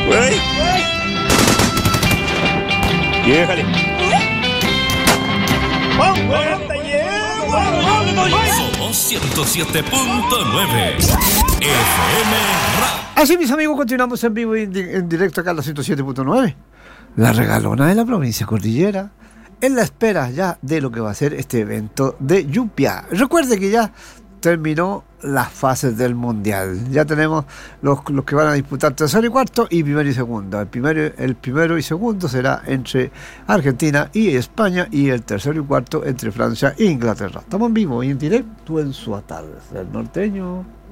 Güey. Déjale. Somos 107.9 FM Radio. Así, mis amigos, continuamos en vivo y en directo acá en la 107.9. La regalona de la provincia Cordillera, en la espera ya de lo que va a ser este evento de Yumpia. Recuerde que ya terminó las fases del Mundial. Ya tenemos los que van a disputar tercero y cuarto y primero y segundo. El primero y segundo será entre Argentina y España, y el tercero y cuarto entre Francia e Inglaterra. Estamos en vivo y en directo en su atardecer norteño.